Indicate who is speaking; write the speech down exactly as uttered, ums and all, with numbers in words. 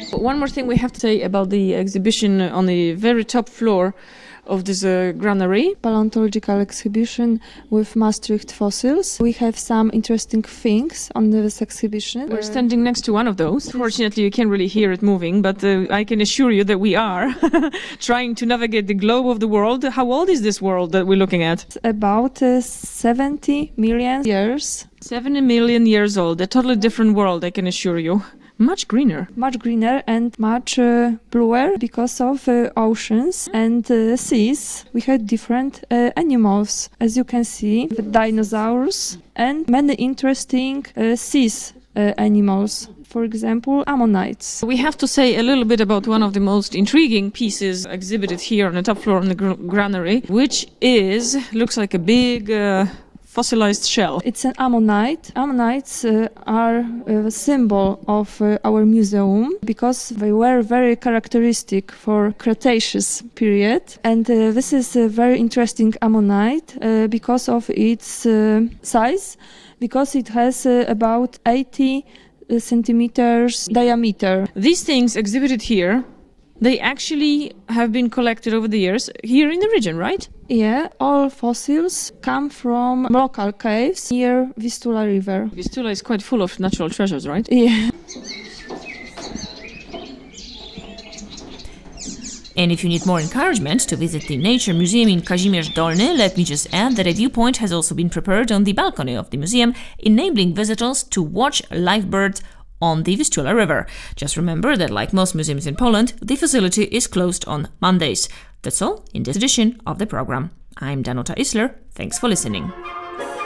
Speaker 1: One more thing we have to say about the exhibition on the very top floor of this uh, granary.
Speaker 2: Paleontological exhibition with Maastricht fossils. We have some interesting things on this exhibition.
Speaker 1: We're standing next to one of those. Fortunately, you can't really hear it moving, but uh, I can assure you that we are trying to navigate the globe of the world. How old is this world that we're looking at?
Speaker 2: It's about uh, seventy million years.
Speaker 1: seventy million years old. A totally different world, I can assure you. Much greener.
Speaker 2: Much greener and much uh, bluer because of uh, oceans and uh, seas. We had different uh, animals, as you can see, the dinosaurs and many interesting uh, seas uh, animals. For example, ammonites.
Speaker 1: We have to say a little bit about one of the most intriguing pieces exhibited here on the top floor of the gr- granary, which is, looks like a big uh, fossilized shell.
Speaker 2: It's an ammonite. Ammonites uh, are a symbol of uh, our museum because they were very characteristic for Cretaceous period. And uh, this is a very interesting ammonite uh, because of its uh, size, because it has uh, about eighty centimeters diameter.
Speaker 1: These things exhibited here, they actually have been collected over the years here in the region, right?
Speaker 2: Yeah, all fossils come from local caves near Vistula River.
Speaker 1: Vistula is quite full of natural treasures, right?
Speaker 2: Yeah.
Speaker 3: And if you need more encouragement to visit the Nature Museum in Kazimierz Dolny, let me just add that a viewpoint has also been prepared on the balcony of the museum, enabling visitors to watch live birds on the Vistula River. Just remember that, like most museums in Poland, the facility is closed on Mondays. That's all in this edition of the program. I'm Danuta Isler. Thanks for listening.